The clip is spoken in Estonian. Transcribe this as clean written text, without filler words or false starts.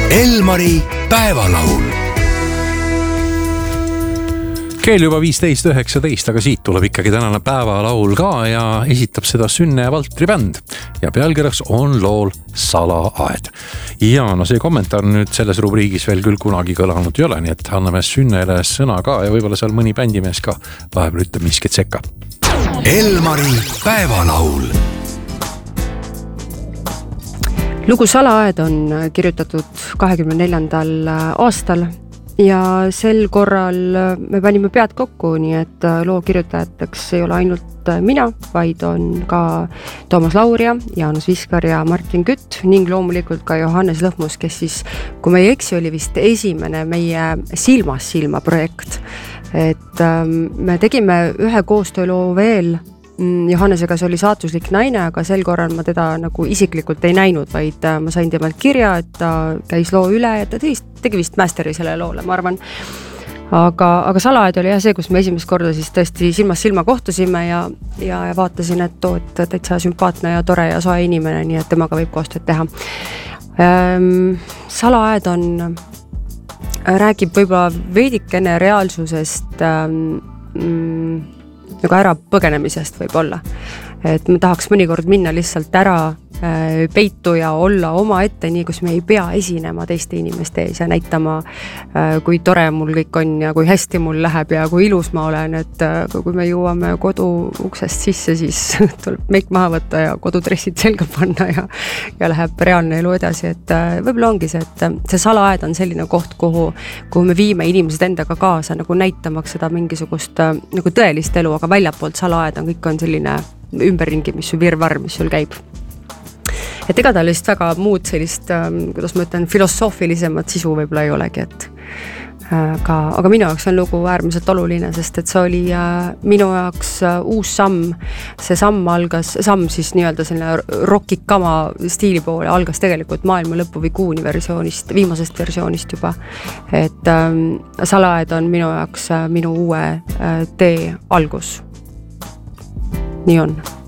Elmari päevalaul. Keel juba 15.19, aga siit tuleb ikkagi tänane päevalaul ka ja esitab seda Sünne ja Valtri bänd. Ja pealkirjaks on lool Salaaed. Ja no see kommentaar nüüd selles rubriigis veel küll kunagi kõlanud ei ole, nii et anname Sünnele sõna ka ja võib-olla seal mõni bändimees ka vahepeal ütleb miskit sekka. Elmari päevalaul. Lugu Salaaed on kirjutatud 24. aastal ja sel korral me panime pead kokku, nii et loo kirjutajateks ei ole ainult mina, vaid on ka Toomas Lauria, Jaanus Viskar ja Martin Kütt ning loomulikult ka Johannes Lõhmus, kes siis, kui me ei eksi, oli vist esimene meie Silmas silma projekt. Et me tegime ühe koostööloo veel, Johannesega see oli Saatuslik naine, aga sel korral ma teda nagu isiklikult ei näinud, vaid ma sain temalt kirja, et ta käis loo üle ja ta tegi vist masteri selle loole, ma arvan. Aga Salaaed oli see, kus me esimest korda siis tõesti silmas silma kohtusime ja vaatasin, et täitsa sümpaatne ja tore ja soe inimene, nii et temaga võib koostööd teha. Salaaed räägib võib-olla veidikene reaalsusest nagu ära põgenemisest võib-olla. Et me tahaks mõnikord minna lihtsalt ära peitu ja olla oma ette, nii kus me ei pea esinema teiste inimeste ees ja näitama, kui tore mul kõik on ja kui hästi mul läheb ja kui ilus ma olen, et kui me jõuame kodu uksest sisse, siis tuleb meik maha võtta ja kodudressid selga panna ja läheb reaalne elu edasi, et võib-olla ongi see, et see Salaaed on selline koht, kuhu me viime inimesed endaga kaasa, nagu näitamaks seda mingisugust nagu tõelist elu, aga väljapoolt Salaaed on kõik on selline ümberringi, mis sul virvarr, mis sul käib. Et ega ta lihtsalt väga muud sellist, kuidas ma ütlen, filosoofilisemat sisu võib-olla ei olegi, et aga minu jaoks on lugu äärmiselt oluline, sest et see oli minu jaoks uus samm. See samm siis nii-öelda selline rockikama stiili poole algas tegelikult Maailma lõpu või Kuuni versioonist, viimasest versioonist juba. Et Salaaed on minu jaoks minu uue tee algus. Nii on.